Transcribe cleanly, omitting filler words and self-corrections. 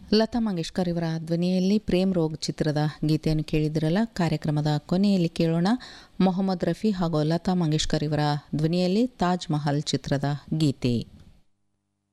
ಲತಾ ಮಂಗೇಶ್ಕರ್ ಇವರ ಧ್ವನಿಯಲ್ಲಿ ಪ್ರೇಮ್ ರೋಗ್ ಚಿತ್ರದ ಗೀತೆಯನ್ನು ಕೇಳಿದಿರಲ್ಲ. ಕಾರ್ಯಕ್ರಮದ ಕೊನೆಯಲ್ಲಿ ಕೇಳೋಣ ಮೊಹಮ್ಮದ್ ರಫಿ ಹಾಗೂ ಲತಾ ಮಂಗೇಶ್ಕರ್ ಇವರ ಧ್ವನಿಯಲ್ಲಿ ತಾಜ್ ಮಹಲ್ ಚಿತ್ರದ ಗೀತೆ.